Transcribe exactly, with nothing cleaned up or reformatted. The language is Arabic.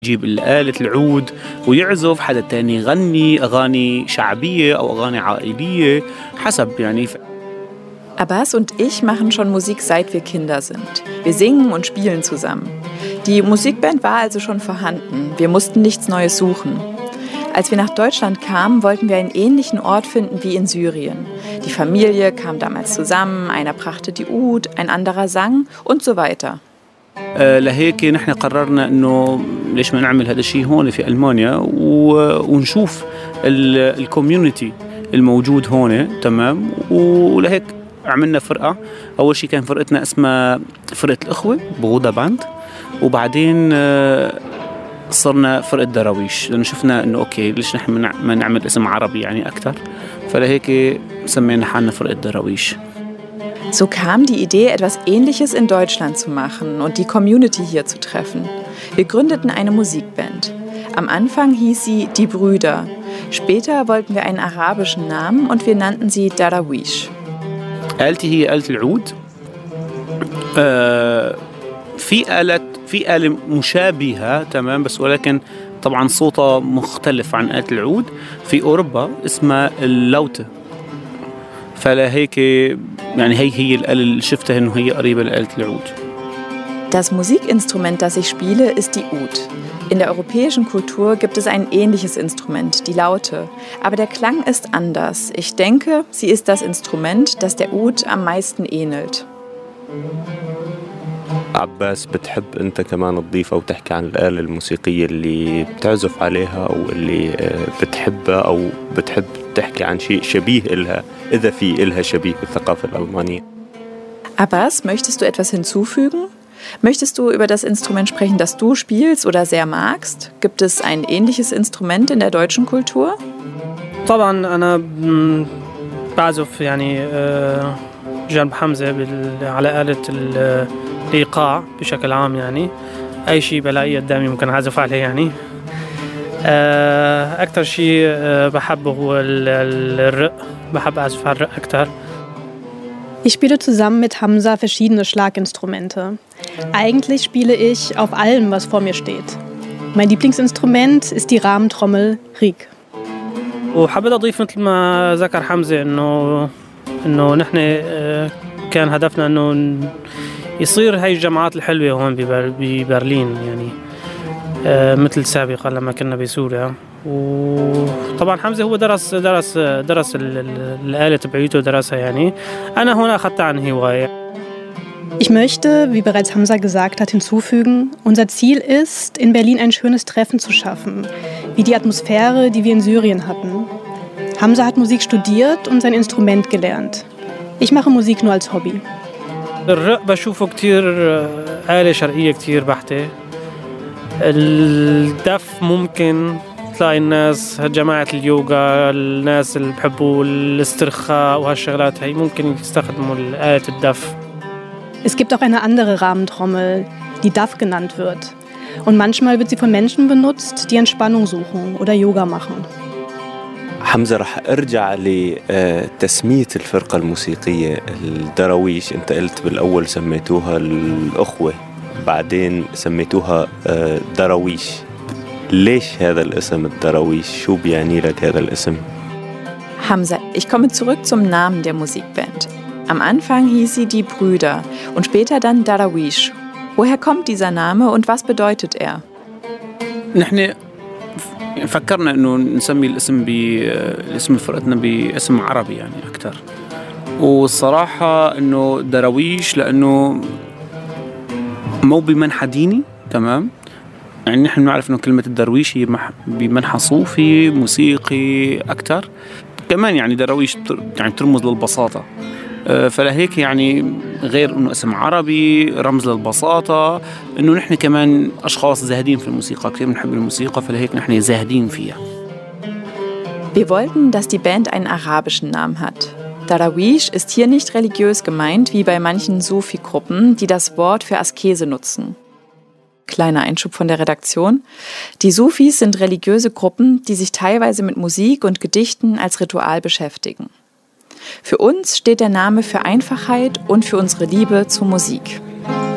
يجيب آلة العود ويعزف، حدا تاني يغني أغاني شعبية أو أغاني عائلية حسب يعني. Abbas und ich machen schon Musik, seit wir Kinder sind. Wir singen und spielen zusammen. Die Musikband war also schon vorhanden. Wir mussten nichts Neues suchen. Als wir nach Deutschland kamen, wollten wir einen ähnlichen Ort finden wie in Syrien. Die Familie kam damals zusammen, einer brachte die Oud, ein anderer sang und so weiter. آه لهيك نحن قررنا إنه ليش ما نعمل هذا الشيء هون في ألمانيا ونشوف الكوميونيتي الموجود هون. تمام. ولهيك عملنا فرقة. أول شيء كان فرقتنا اسمها فرقة الأخوة بغودا باند، وبعدين آه صرنا فرقة دراويش لأنه شفنا إنه أوكي ليش نحن ما نعمل اسم عربي يعني أكتر، فلهيك سمينا حالنا فرقة دراويش. So kam die Idee, etwas Ähnliches in Deutschland zu machen und die Community hier zu treffen. Wir gründeten eine Musikband. Am Anfang hieß sie Die Brüder. Später wollten wir einen arabischen Namen und wir nannten sie Darawish. آلتي هي آلة العود. آه في آلة في آلة مشابهة تمام، بس ولكن طبعا صوتها مختلف عن آلة العود في أوروبا اسمها اللوتة. فلهيك يعني هي هي الآلة اللي شفتها إنه هي قريبة لآلة العود. Das Musikinstrument, das ich spiele, ist die Oud. In der europäischen Kultur gibt es ein ähnliches Instrument, die Laute. Aber der Klang ist anders. Ich denke, sie ist das Instrument, das der Oud am meisten ähnelt. عباس، بتحب أنت كمان تضيف أو تحكي عن الآلة الموسيقية اللي بتعزف عليها أو اللي بتحبها أو بتحب تحكي عن شيء شبيه إلها إذا في إلها شبيه بالثقافة الألمانية؟ Abbas, möchtest du etwas hinzufügen? Möchtest du über das Instrument sprechen, das du spielst oder sehr magst? Gibt es ein ähnliches Instrument in der deutschen Kultur? طبعا أنا بعزف يعني جنب حمزة على آلة الإيقاع بشكل عام، يعني أي شيء بلاقيه قدامي ممكن أعزف عليه. يعني أكتر شيء بحبه هو الرق، بحب أعزف على الرق أكتر. Ich spiele zusammen mit Hamza verschiedene Schlaginstrumente. Eigentlich spiele ich auf allem, was vor mir steht. Mein Lieblingsinstrument ist die Rahmentrommel Riek. وحبيت أضيف مثل ما ذكر حمزة إنه إنه نحن كان هدفنا إنه يصير هاي الجامعات الحلوة هون ببرلين، يعني مثل سابقا لما كنا بسوريا. وطبعا حمزة هو درس درس درس الآلة تبعيته درسها، يعني أنا هنا أخذتها عن هواية. Ich möchte, wie bereits Hamza gesagt hat, hinzufügen, unser Ziel ist, in Berlin ein schönes Treffen zu schaffen, wie die Atmosphäre, die wir in Syrien hatten. Hamza hat Musik studiert und sein Instrument gelernt. Ich mache Musik nur als Hobby. الرق بشوفه كتير آلة شرقية كتير بحتة. الدف ممكن تلاقي الناس جماعة اليوغا، الناس اللي بحبوا الاسترخاء وهالشغلات هي ممكن يستخدموا آلة الدف. Es gibt auch eine andere Rahmentrommel, die Daf genannt wird. Und manchmal wird sie von Menschen benutzt, die Entspannung suchen oder Yoga machen. حمزة، رح أرجع لتسمية الفرقة الموسيقية الدراويش. أنت قلت بالأول سميتوها الأخوة، بعدين سميتوها دراويش. ليش هذا الاسم الدراويش؟ شو بيعني لك هذا الاسم؟ Hamza, ich komme zurück zum Namen der Musikband. Am Anfang hieß sie Die Brüder und später dann Darawish. Woher kommt dieser Name und was bedeutet er? نحن فكرنا إنه نسمي الاسم باسم فرقتنا باسم عربي يعني أكتر، والصراحة إنه دراويش لأنه مو بمنحى ديني. تمام. يعني نحن نعرف إنه كلمة الدرويش هي بمنحى صوفي موسيقي أكتر. كمان يعني دراويش يعني ترمز للبساطة، فلهيك يعني غير إنه اسم عربي رمز للبساطة، إنه نحن كمان أشخاص زاهدين في الموسيقى، كثير بنحب الموسيقى، فلهيك نحن زاهدين فيها. Wir wollten, dass die Band einen arabischen Namen hat. Darawish ist hier nicht religiös gemeint, wie bei manchen Sufi-Gruppen, die das Wort für Askese nutzen. Kleiner Einschub von der Redaktion. Die Sufis sind religiöse Gruppen, die sich teilweise mit Musik und Gedichten als Ritual beschäftigen. Für uns steht der Name für Einfachheit und für unsere Liebe zur Musik.